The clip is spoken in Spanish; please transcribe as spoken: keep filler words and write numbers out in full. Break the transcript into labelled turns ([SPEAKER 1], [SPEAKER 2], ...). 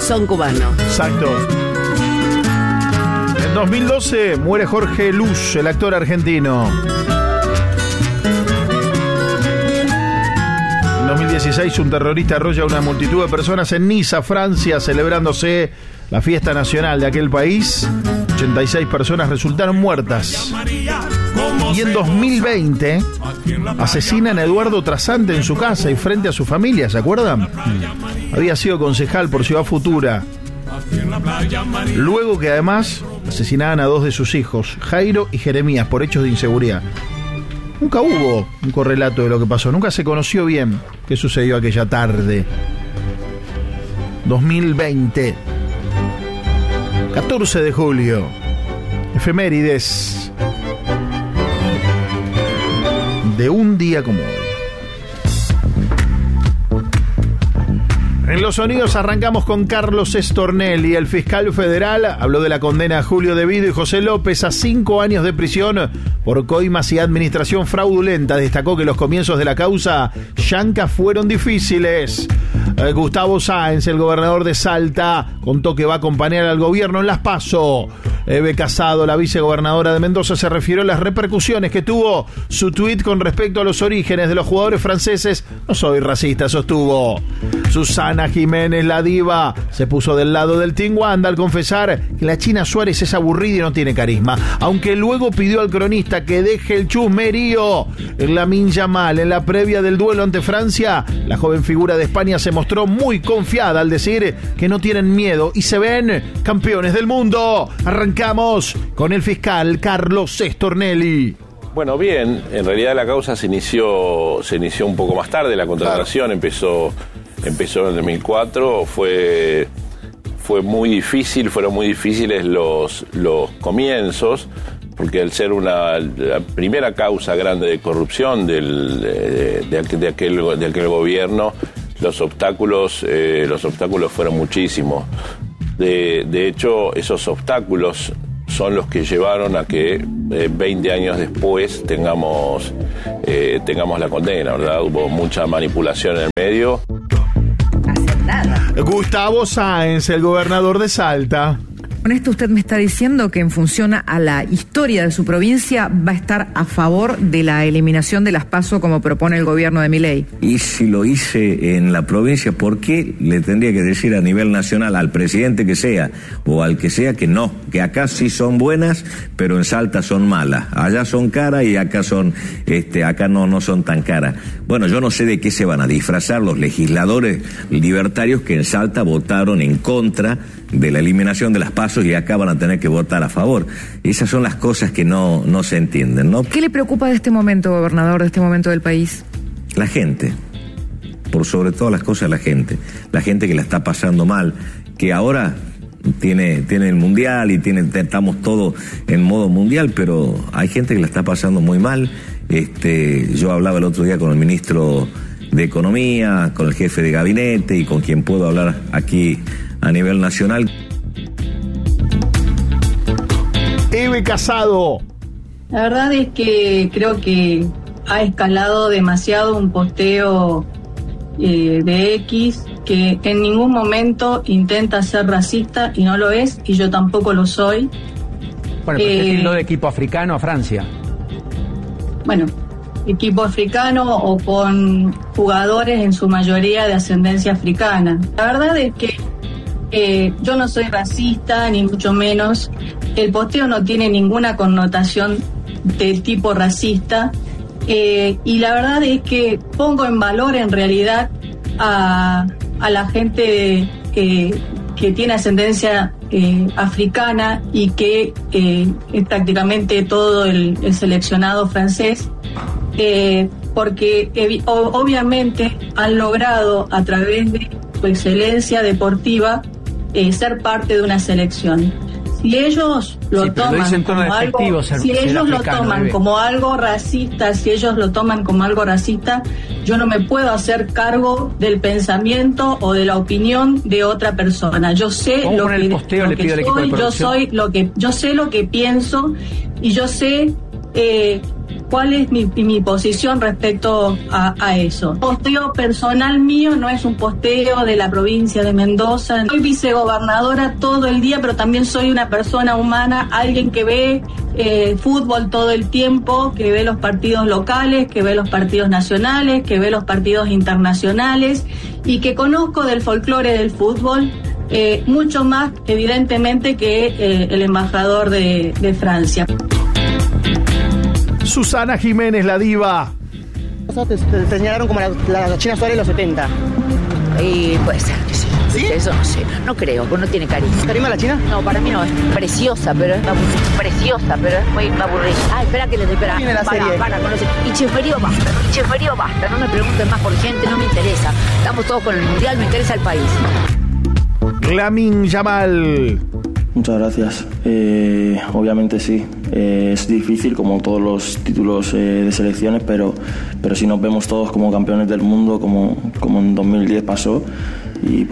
[SPEAKER 1] son cubanos.
[SPEAKER 2] Exacto. En dos mil doce muere Jorge Luz, el actor argentino. En dos mil dieciséis un terrorista arrolla a una multitud de personas en Niza, Francia, celebrándose la fiesta nacional de aquel país. ochenta y seis personas resultaron muertas. Y en dos mil veinte asesinan a Eduardo Trasante en su casa y frente a su familia, ¿se acuerdan? Mm. Había sido concejal por Ciudad Futura. Luego que además asesinaban a dos de sus hijos, Jairo y Jeremías, por hechos de inseguridad. Nunca hubo un correlato de lo que pasó, nunca se conoció bien qué sucedió aquella tarde. dos mil veinte, catorce de julio, efemérides de un día como hoy. En los sonidos arrancamos con Carlos Stornelli. El fiscal federal habló de la condena a Julio De Vido y José López a cinco años de prisión por coimas y administración fraudulenta. Destacó que los comienzos de la causa yanca fueron difíciles. Eh, Gustavo Sáenz, el gobernador de Salta, contó que va a acompañar al gobierno en las PASO. Eve Casado, la vicegobernadora de Mendoza, se refirió a las repercusiones que tuvo su tuit con respecto a los orígenes de los jugadores franceses. No soy racista, sostuvo. Susana Jiménez, la diva, se puso del lado del Team Wanda al confesar que la China Suárez es aburrida y no tiene carisma, aunque luego pidió al cronista que deje el chusmerío. En Lamine Yamal, en la previa del duelo ante Francia, la joven figura de España se mostró muy confiada al decir que no tienen miedo y se ven campeones del mundo. Arrancamos con el fiscal Carlos Stornelli.
[SPEAKER 3] Bueno, bien, en realidad la causa se inició se inició un poco más tarde, la contratación claro. empezó empezó en el dos mil cuatro, fue fue muy difícil, fueron muy difíciles los los comienzos, porque al ser una la primera causa grande de corrupción del de, de, aquel, de aquel de aquel gobierno, los obstáculos eh, los obstáculos fueron muchísimos. De, de hecho, esos obstáculos son los que llevaron a que eh, veinte años después tengamos eh, tengamos la condena, ¿verdad? Hubo mucha manipulación en el medio.
[SPEAKER 2] Gustavo Sáenz, el gobernador de Salta.
[SPEAKER 4] Con esto usted me está diciendo que en función a la historia de su provincia va a estar a favor de la eliminación de las PASO como propone el gobierno de Milei.
[SPEAKER 5] Y si lo hice en la provincia, ¿por qué le tendría que decir a nivel nacional al presidente que sea o al que sea que no? Que acá sí son buenas, pero en Salta son malas. Allá son caras y acá son, este, acá no, no son tan caras. Bueno, yo no sé de qué se van a disfrazar los legisladores libertarios que en Salta votaron en contra de la eliminación de las PASO y acá van a tener que votar a favor. Esas son las cosas que no, no se entienden, ¿no?
[SPEAKER 4] ¿Qué le preocupa de este momento, gobernador, de este momento del país?
[SPEAKER 5] La gente, por sobre todas las cosas la gente, la gente que la está pasando mal, que ahora tiene, tiene el mundial y tiene, estamos todos en modo mundial, pero hay gente que la está pasando muy mal. Este, yo hablaba el otro día con el ministro de Economía, con el jefe de gabinete y con quien puedo hablar aquí a nivel nacional.
[SPEAKER 2] Eve Casado.
[SPEAKER 6] La verdad es que creo que ha escalado demasiado un posteo eh, de X que en ningún momento intenta ser racista y no lo es, y yo tampoco lo soy.
[SPEAKER 7] Bueno, pero eh, lo de equipo africano a Francia.
[SPEAKER 6] Bueno, equipo africano o con jugadores en su mayoría de ascendencia africana. La verdad es que eh, yo no soy racista, ni mucho menos. El posteo no tiene ninguna connotación de tipo racista. Eh, y la verdad es que pongo en valor en realidad a, a la gente que, que tiene ascendencia eh, africana y que eh, es prácticamente todo el, el seleccionado francés, eh, porque eh, obviamente han logrado a través de su excelencia deportiva eh, ser parte de una selección. Si ellos lo
[SPEAKER 7] sí,
[SPEAKER 6] toman
[SPEAKER 7] lo
[SPEAKER 6] como algo,
[SPEAKER 7] ser,
[SPEAKER 6] si
[SPEAKER 7] ser
[SPEAKER 6] ellos lo
[SPEAKER 7] africano,
[SPEAKER 6] toman
[SPEAKER 7] bebé.
[SPEAKER 6] como algo racista, si ellos lo toman como algo racista, yo no me puedo hacer cargo del pensamiento o de la opinión de otra persona. Yo sé lo que,
[SPEAKER 7] el posteo,
[SPEAKER 6] lo
[SPEAKER 7] le
[SPEAKER 6] que
[SPEAKER 7] pido al equipo de
[SPEAKER 6] soy, yo
[SPEAKER 7] producción.
[SPEAKER 6] soy lo que yo sé lo que pienso y yo sé eh, cuál es mi, mi posición respecto a, a eso. El posteo personal mío no es un posteo de la provincia de Mendoza. Soy vicegobernadora todo el día, pero también soy una persona humana, alguien que ve eh, fútbol todo el tiempo, que ve los partidos locales, que ve los partidos nacionales, que ve los partidos internacionales y que conozco del folclore del fútbol eh, mucho más, evidentemente, que eh, el embajador de, de Francia.
[SPEAKER 2] Susana Jiménez, la diva.
[SPEAKER 1] Te, te, te señalaron como la, la China Suárez de los setenta.
[SPEAKER 8] Y puede ser que sí.
[SPEAKER 1] ¿Sí?
[SPEAKER 8] Eso no sé, no creo, porque no tiene cariño.
[SPEAKER 1] ¿Carisma la China?
[SPEAKER 8] No, para mí no, es preciosa, pero es aburrida. Preciosa, pero es muy aburrida. Ah, espera que le dé, espera.
[SPEAKER 1] Viene la
[SPEAKER 8] para,
[SPEAKER 1] serie.
[SPEAKER 8] para, con los... Y Cheferío basta, y Cheferío basta. No me pregunten más por gente, no me interesa. Estamos todos con el mundial, me interesa el país.
[SPEAKER 2] Lamine Yamal.
[SPEAKER 9] Muchas gracias. Eh, obviamente sí, eh, es difícil como todos los títulos eh, de selecciones, pero, pero si nos vemos todos como campeones del mundo, como, como en dos mil diez pasó, y